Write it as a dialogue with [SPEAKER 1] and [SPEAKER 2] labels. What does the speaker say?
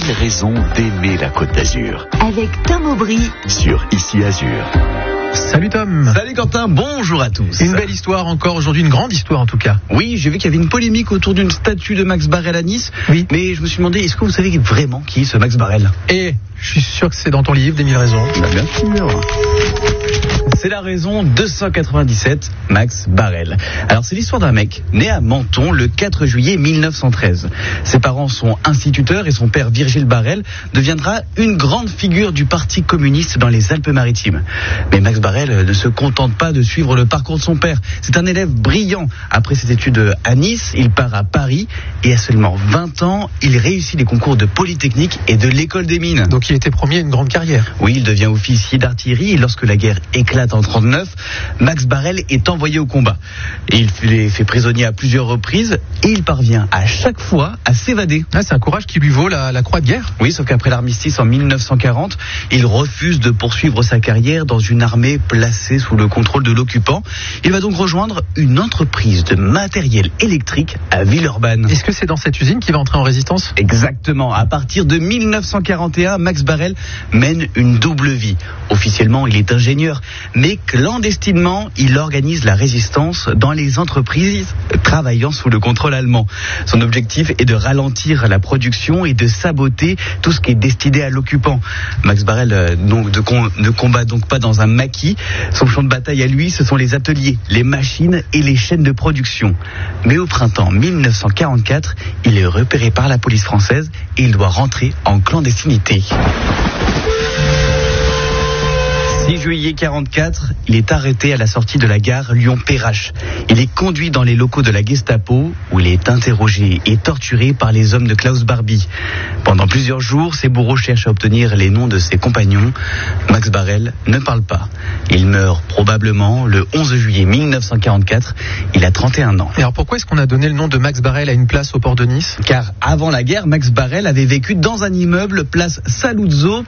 [SPEAKER 1] 1000 raisons d'aimer la Côte d'Azur.
[SPEAKER 2] Avec Tom Aubry
[SPEAKER 1] Sur Ici Azur.
[SPEAKER 3] Salut Tom.
[SPEAKER 4] Salut Quentin, bonjour à tous.
[SPEAKER 3] Une belle histoire encore aujourd'hui, une grande histoire en tout cas.
[SPEAKER 4] Oui, j'ai vu qu'il y avait une polémique autour d'une statue de Max Barrel à Nice.
[SPEAKER 3] Oui.
[SPEAKER 4] Mais je me suis demandé, est-ce que vous savez vraiment qui est ce Max Barrel?
[SPEAKER 3] Et je suis sûr que c'est dans ton livre, des 1000 raisons.
[SPEAKER 4] Bien sûr. C'est la raison 297, Max Barrel. Alors c'est l'histoire d'un mec né à Menton le 4 juillet 1913. Ses parents sont instituteurs et son père Virgile Barrel deviendra une grande figure du parti communiste dans les Alpes-Maritimes. Mais Max Barrel ne se contente pas de suivre le parcours de son père. C'est un élève brillant. Après ses études à Nice, il part à Paris et à seulement 20 ans, il réussit les concours de Polytechnique et de l'École des Mines.
[SPEAKER 3] Donc il était promis à une grande carrière.
[SPEAKER 4] Oui, il devient officier d'artillerie et lorsque la guerre éclate en 1939, Max Barrel est envoyé au combat. Et il est fait prisonnier à plusieurs reprises et il parvient à chaque fois à s'évader.
[SPEAKER 3] Ah, c'est un courage qui lui vaut la croix de guerre.
[SPEAKER 4] Oui, sauf qu'après l'armistice en 1940, il refuse de poursuivre sa carrière dans une armée placée sous le contrôle de l'occupant. Il va donc rejoindre une entreprise de matériel électrique à Villeurbanne.
[SPEAKER 3] Est-ce que c'est dans cette usine qu'il va entrer en résistance?
[SPEAKER 4] Exactement. À partir de 1941, Max Barrel mène une double vie. Officiellement, il est ingénieur, mais clandestinement, il organise la résistance dans les entreprises travaillant sous le contrôle allemand. Son objectif est de ralentir la production et de saboter tout ce qui est destiné à l'occupant. Max Barrel ne combat donc pas dans un maquis. Son champ de bataille à lui, ce sont les ateliers, les machines et les chaînes de production. Mais au printemps 1944, il est repéré par la police française et il doit rentrer en clandestinité. 6 juillet 44, il est arrêté à la sortie de la gare Lyon-Perrache. Il est conduit dans les locaux de la Gestapo où il est interrogé et torturé par les hommes de Klaus Barbie. Pendant plusieurs jours, ses bourreaux cherchent à obtenir les noms de ses compagnons. Max Barrel ne parle pas. Il meurt probablement le 11 juillet 1944. Il a 31 ans.
[SPEAKER 3] Et alors pourquoi est-ce qu'on a donné le nom de Max Barrel à une place au port de Nice?
[SPEAKER 4] Car avant la guerre, Max Barrel avait vécu dans un immeuble place Saluzzo